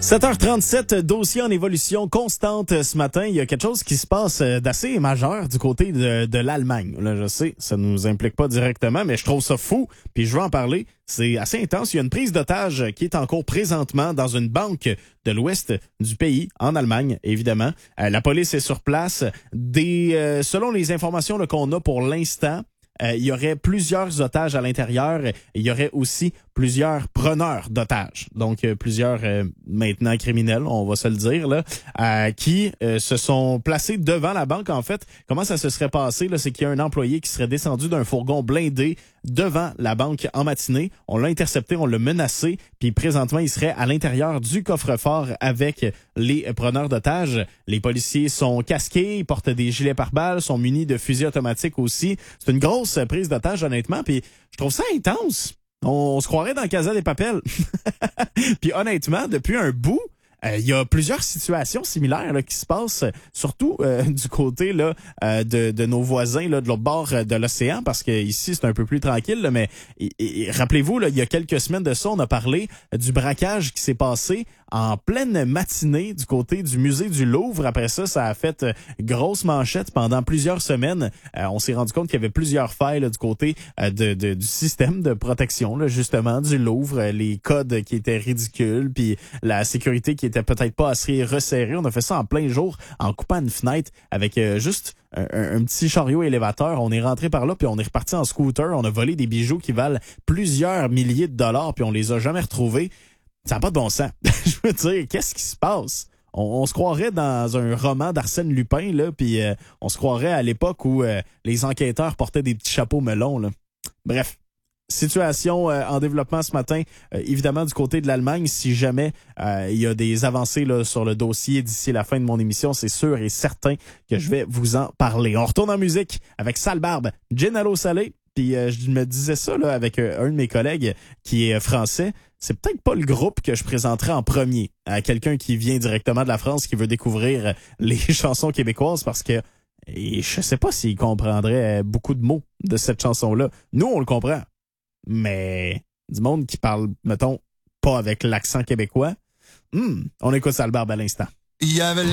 7h37, dossier en évolution constante ce matin. Il y a quelque chose qui se passe d'assez majeur du côté de l'Allemagne. Là, je sais, ça nous implique pas directement, mais je trouve ça fou, puis je veux en parler. C'est assez intense. Il y a une prise d'otage qui est en cours présentement dans une banque de l'ouest du pays, en Allemagne, évidemment. La police est sur place. Selon les informations là, qu'on a pour l'instant, il y aurait plusieurs otages à l'intérieur. Il y aurait aussi plusieurs preneurs d'otages. Donc, plusieurs maintenant criminels, on va se le dire, là, qui se sont placés devant la banque. En fait, comment ça se serait passé, là, c'est qu'il y a un employé qui serait descendu d'un fourgon blindé devant la banque en matinée. On l'a intercepté, on l'a menacé, puis présentement, il serait à l'intérieur du coffre-fort avec les preneurs d'otages. Les policiers sont casqués, ils portent des gilets pare-balles, sont munis de fusils automatiques aussi. C'est une grosse prise d'otage, honnêtement, puis je trouve ça intense. On se croirait dans Casa des Papel. Puis honnêtement, depuis un bout, il y a plusieurs situations similaires là, qui se passent, surtout du côté là de nos voisins là, de l'autre bord de l'océan, parce que ici c'est un peu plus tranquille. Là, mais rappelez-vous, là, il y a quelques semaines de ça, on a parlé du braquage qui s'est passé en pleine matinée du côté du musée du Louvre. Après ça, ça a fait grosse manchette pendant plusieurs semaines. On s'est rendu compte qu'il y avait plusieurs failles là, du côté du système de protection, là, justement, du Louvre. Les codes qui étaient ridicules, puis la sécurité qui était peut-être pas assez resserrée. On a fait ça en plein jour, en coupant une fenêtre avec juste un petit chariot élévateur. On est rentré par là, puis on est reparti en scooter. On a volé des bijoux qui valent plusieurs milliers de dollars, puis on les a jamais retrouvés. Ça n'a pas de bon sens. Je veux dire, qu'est-ce qui se passe? On se croirait dans un roman d'Arsène Lupin, là, puis on se croirait à l'époque où les enquêteurs portaient des petits chapeaux melons, là. Bref, situation en développement ce matin, évidemment du côté de l'Allemagne. Si jamais il y a des avancées là, sur le dossier d'ici la fin de mon émission, c'est sûr et certain que je vais vous en parler. On retourne en musique avec Sale Barbe, Gin à l'eau salée. Puis je me disais ça là, avec un de mes collègues qui est français. C'est peut-être pas le groupe que je présenterai en premier à quelqu'un qui vient directement de la France, qui veut découvrir les chansons québécoises, parce que je sais pas s'il comprendrait beaucoup de mots de cette chanson-là. Nous, on le comprend. Mais du monde qui parle, mettons, pas avec l'accent québécois, on écoute Sale Barbe à l'instant. Il y avait